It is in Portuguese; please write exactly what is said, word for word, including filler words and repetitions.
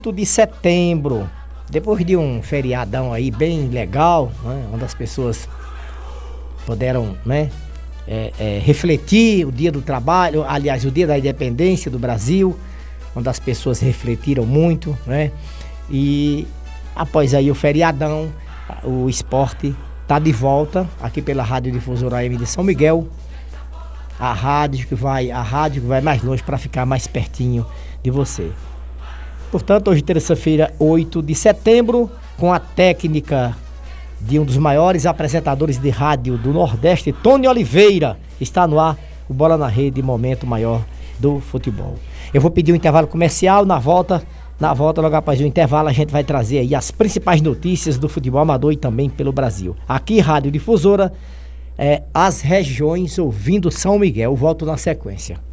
de setembro, depois de um feriadão aí bem legal, né, onde as pessoas puderam, né, é, é, refletir o dia do trabalho, aliás, o dia da independência do Brasil, onde as pessoas refletiram muito, né, e após aí o feriadão, o esporte tá de volta aqui pela Rádio Difusora A M de São Miguel, a rádio que vai, a rádio que vai mais longe para ficar mais pertinho de você. Portanto, hoje, terça-feira, oito de setembro, com a técnica de um dos maiores apresentadores de rádio do Nordeste, Tony Oliveira, está no ar o Bola na Rede, momento maior do futebol. Eu vou pedir um intervalo comercial, na volta, na volta, logo após o intervalo, a gente vai trazer aí as principais notícias do futebol amador e também pelo Brasil. Aqui, Rádio Difusora, é, as regiões ouvindo São Miguel. Eu volto na sequência.